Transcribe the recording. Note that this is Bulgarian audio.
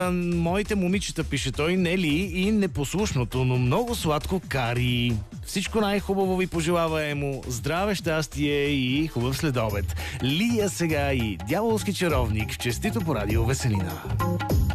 Моите момичета, пише той, Нели и непослушното, но много сладко Кари. Всичко най-хубаво ви пожелава Емо. Здраве, щастие и хубав следобед. Лия сега и Дяволски чаровник в Честито по радио Веселина.